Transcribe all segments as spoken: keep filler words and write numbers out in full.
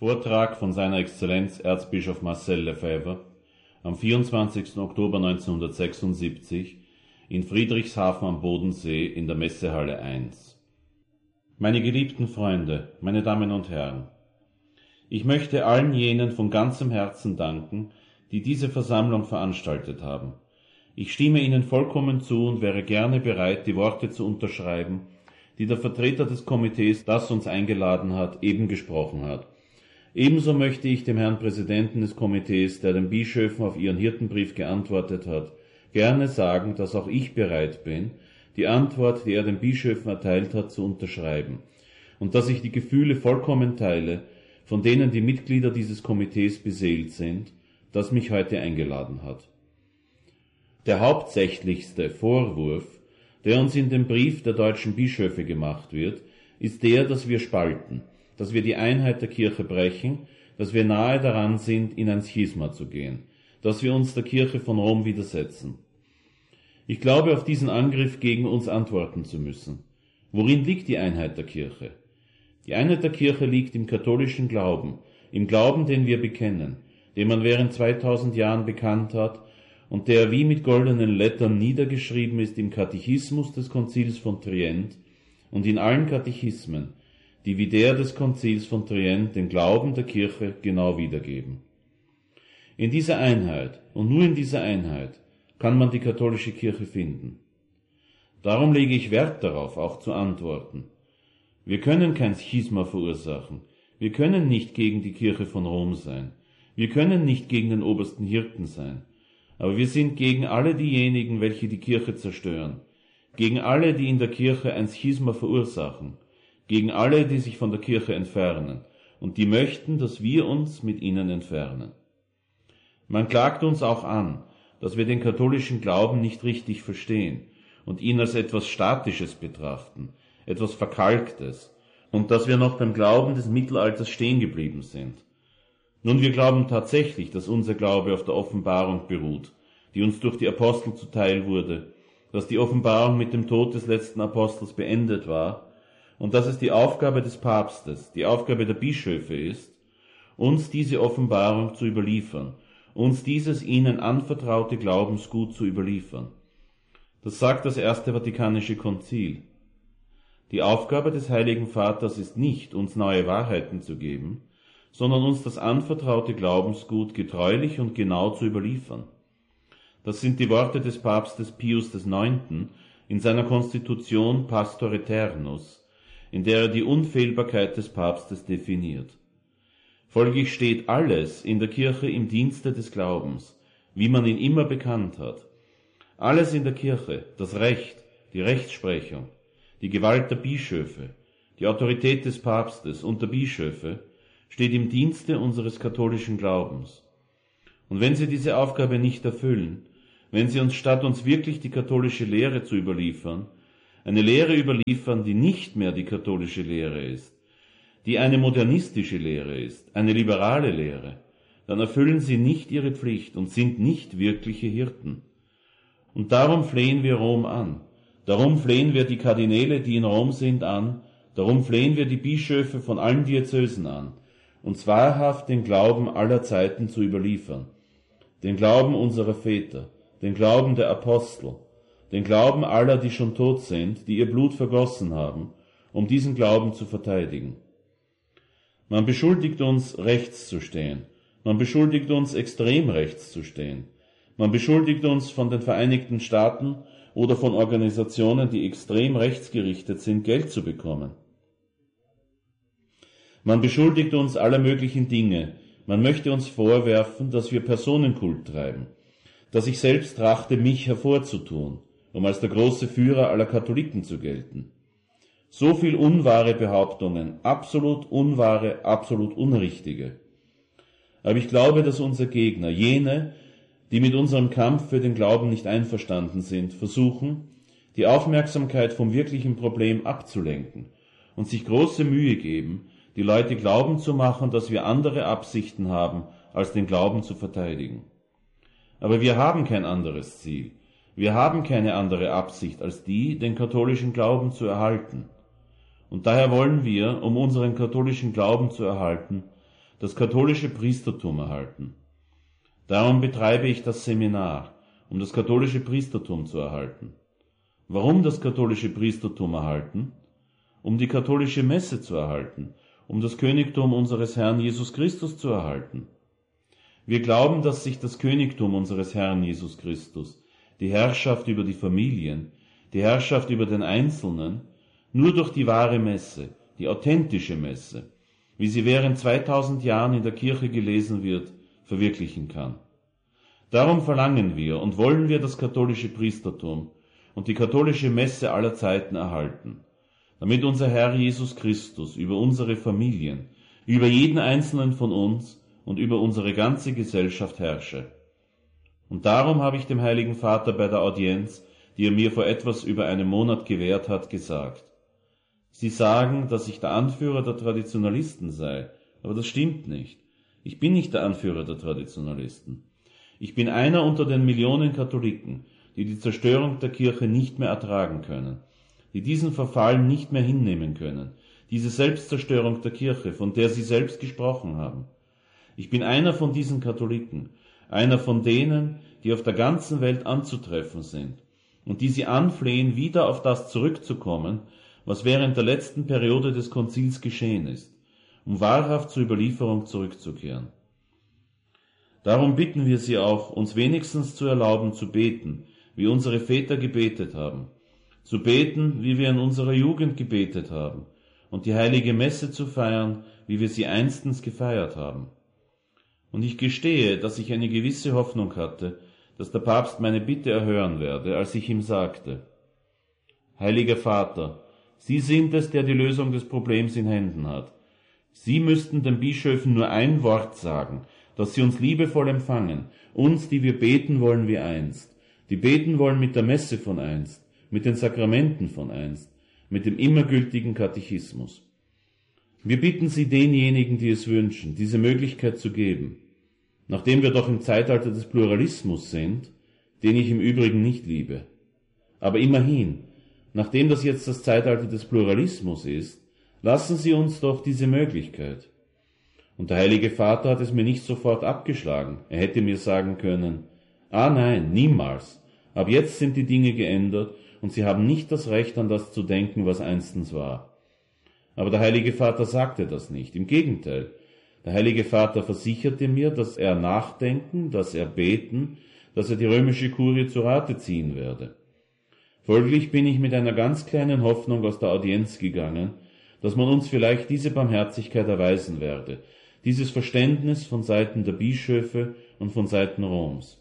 Vortrag von seiner Exzellenz Erzbischof Marcel Lefebvre am vierundzwanzigsten Oktober neunzehnhundertsechsundsiebzig in Friedrichshafen am Bodensee in der Messehalle eins. Meine geliebten Freunde, meine Damen und Herren, ich möchte allen jenen von ganzem Herzen danken, die diese Versammlung veranstaltet haben. Ich stimme Ihnen vollkommen zu und wäre gerne bereit, die Worte zu unterschreiben, die der Vertreter des Komitees, das uns eingeladen hat, eben gesprochen hat. Ebenso möchte ich dem Herrn Präsidenten des Komitees, der den Bischöfen auf ihren Hirtenbrief geantwortet hat, gerne sagen, dass auch ich bereit bin, die Antwort, die er den Bischöfen erteilt hat, zu unterschreiben, und dass ich die Gefühle vollkommen teile, von denen die Mitglieder dieses Komitees beseelt sind, das mich heute eingeladen hat. Der hauptsächlichste Vorwurf, der uns in dem Brief der deutschen Bischöfe gemacht wird, ist der, dass wir spalten, dass wir die Einheit der Kirche brechen, dass wir nahe daran sind, in ein Schisma zu gehen, dass wir uns der Kirche von Rom widersetzen. Ich glaube, auf diesen Angriff gegen uns antworten zu müssen. Worin liegt die Einheit der Kirche? Die Einheit der Kirche liegt im katholischen Glauben, im Glauben, den wir bekennen, den man während zweitausend Jahren bekannt hat und der wie mit goldenen Lettern niedergeschrieben ist im Katechismus des Konzils von Trient und in allen Katechismen, die wie der des Konzils von Trient den Glauben der Kirche genau wiedergeben. In dieser Einheit und nur in dieser Einheit kann man die katholische Kirche finden. Darum lege ich Wert darauf, auch zu antworten. Wir können kein Schisma verursachen. Wir können nicht gegen die Kirche von Rom sein. Wir können nicht gegen den obersten Hirten sein. Aber wir sind gegen alle diejenigen, welche die Kirche zerstören, gegen alle, die in der Kirche ein Schisma verursachen, gegen alle, die sich von der Kirche entfernen und die möchten, dass wir uns mit ihnen entfernen. Man klagt uns auch an, dass wir den katholischen Glauben nicht richtig verstehen und ihn als etwas Statisches betrachten, etwas Verkalktes, und dass wir noch beim Glauben des Mittelalters stehen geblieben sind. Nun, wir glauben tatsächlich, dass unser Glaube auf der Offenbarung beruht, die uns durch die Apostel zuteil wurde, dass die Offenbarung mit dem Tod des letzten Apostels beendet war und dass es die Aufgabe des Papstes, die Aufgabe der Bischöfe ist, uns diese Offenbarung zu überliefern, uns dieses ihnen anvertraute Glaubensgut zu überliefern. Das sagt das Erste Vatikanische Konzil. Die Aufgabe des Heiligen Vaters ist nicht, uns neue Wahrheiten zu geben, sondern uns das anvertraute Glaubensgut getreulich und genau zu überliefern. Das sind die Worte des Papstes Pius des Neunten in seiner Konstitution Pastor Aeternus, in der er die Unfehlbarkeit des Papstes definiert. Folglich steht alles in der Kirche im Dienste des Glaubens, wie man ihn immer bekannt hat. Alles in der Kirche, das Recht, die Rechtsprechung, die Gewalt der Bischöfe, die Autorität des Papstes und der Bischöfe, steht im Dienste unseres katholischen Glaubens. Und wenn sie diese Aufgabe nicht erfüllen, wenn sie uns statt uns wirklich die katholische Lehre zu überliefern, eine Lehre überliefern, die nicht mehr die katholische Lehre ist, die eine modernistische Lehre ist, eine liberale Lehre, dann erfüllen sie nicht ihre Pflicht und sind nicht wirkliche Hirten. Und darum flehen wir Rom an, darum flehen wir die Kardinäle, die in Rom sind, an, darum flehen wir die Bischöfe von allen Diözesen an, uns wahrhaft den Glauben aller Zeiten zu überliefern, den Glauben unserer Väter, den Glauben der Apostel, den Glauben aller, die schon tot sind, die ihr Blut vergossen haben, um diesen Glauben zu verteidigen. Man beschuldigt uns, rechts zu stehen. Man beschuldigt uns, extrem rechts zu stehen. Man beschuldigt uns, von den Vereinigten Staaten oder von Organisationen, die extrem rechtsgerichtet sind, Geld zu bekommen. Man beschuldigt uns aller möglichen Dinge. Man möchte uns vorwerfen, dass wir Personenkult treiben, dass ich selbst trachte, mich hervorzutun, um als der große Führer aller Katholiken zu gelten. So viel unwahre Behauptungen, absolut unwahre, absolut unrichtige. Aber ich glaube, dass unser Gegner, jene, die mit unserem Kampf für den Glauben nicht einverstanden sind, versuchen, die Aufmerksamkeit vom wirklichen Problem abzulenken und sich große Mühe geben, die Leute glauben zu machen, dass wir andere Absichten haben, als den Glauben zu verteidigen. Aber wir haben kein anderes Ziel. Wir haben keine andere Absicht als die, den katholischen Glauben zu erhalten. Und daher wollen wir, um unseren katholischen Glauben zu erhalten, das katholische Priestertum erhalten. Darum betreibe ich das Seminar, um das katholische Priestertum zu erhalten. Warum das katholische Priestertum erhalten? Um die katholische Messe zu erhalten, um das Königtum unseres Herrn Jesus Christus zu erhalten. Wir glauben, dass sich das Königtum unseres Herrn Jesus Christus, die Herrschaft über die Familien, die Herrschaft über den Einzelnen, nur durch die wahre Messe, die authentische Messe, wie sie während zweitausend Jahren in der Kirche gelesen wird, verwirklichen kann. Darum verlangen wir und wollen wir das katholische Priestertum und die katholische Messe aller Zeiten erhalten, damit unser Herr Jesus Christus über unsere Familien, über jeden einzelnen von uns und über unsere ganze Gesellschaft herrsche. Und darum habe ich dem Heiligen Vater bei der Audienz, die er mir vor etwas über einem Monat gewährt hat, gesagt: Sie sagen, dass ich der Anführer der Traditionalisten sei, aber das stimmt nicht. Ich bin nicht der Anführer der Traditionalisten. Ich bin einer unter den Millionen Katholiken, die die Zerstörung der Kirche nicht mehr ertragen können, die diesen Verfall nicht mehr hinnehmen können, diese Selbstzerstörung der Kirche, von der Sie selbst gesprochen haben. Ich bin einer von diesen Katholiken, einer von denen, die auf der ganzen Welt anzutreffen sind und die Sie anflehen, wieder auf das zurückzukommen, was während der letzten Periode des Konzils geschehen ist, um wahrhaft zur Überlieferung zurückzukehren. Darum bitten wir Sie auch, uns wenigstens zu erlauben, zu beten, wie unsere Väter gebetet haben, zu beten, wie wir in unserer Jugend gebetet haben, und die heilige Messe zu feiern, wie wir sie einstens gefeiert haben. Und ich gestehe, dass ich eine gewisse Hoffnung hatte, dass der Papst meine Bitte erhören werde, als ich ihm sagte: Heiliger Vater, Sie sind es, der die Lösung des Problems in Händen hat. Sie müssten den Bischöfen nur ein Wort sagen, dass sie uns liebevoll empfangen, uns, die wir beten wollen wie einst, die beten wollen mit der Messe von einst, mit den Sakramenten von einst, mit dem immer gültigen Katechismus. Wir bitten Sie denjenigen, die es wünschen, diese Möglichkeit zu geben. Nachdem wir doch im Zeitalter des Pluralismus sind, den ich im Übrigen nicht liebe. Aber immerhin, nachdem das jetzt das Zeitalter des Pluralismus ist, lassen Sie uns doch diese Möglichkeit. Und der Heilige Vater hat es mir nicht sofort abgeschlagen. Er hätte mir sagen können: Ah nein, niemals. Ab jetzt sind die Dinge geändert und Sie haben nicht das Recht, an das zu denken, was einstens war. Aber der Heilige Vater sagte das nicht. Im Gegenteil. Der Heilige Vater versicherte mir, dass er nachdenken, dass er beten, dass er die römische Kurie zu Rate ziehen werde. Folglich bin ich mit einer ganz kleinen Hoffnung aus der Audienz gegangen, dass man uns vielleicht diese Barmherzigkeit erweisen werde, dieses Verständnis von Seiten der Bischöfe und von Seiten Roms.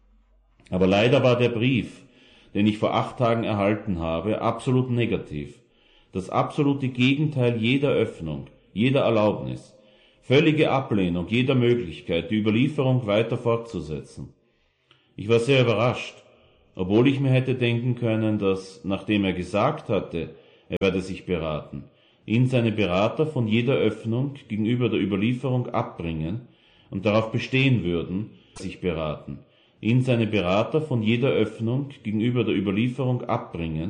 Aber leider war der Brief, den ich vor acht Tagen erhalten habe, absolut negativ, das absolute Gegenteil jeder Öffnung, jeder Erlaubnis, völlige Ablehnung jeder Möglichkeit, die Überlieferung weiter fortzusetzen. Ich war sehr überrascht, obwohl ich mir hätte denken können, dass, nachdem er gesagt hatte, er werde sich beraten, ihn seine Berater von jeder Öffnung gegenüber der Überlieferung abbringen und darauf bestehen würden, sich beraten, ihn seine Berater von jeder Öffnung gegenüber der Überlieferung abbringen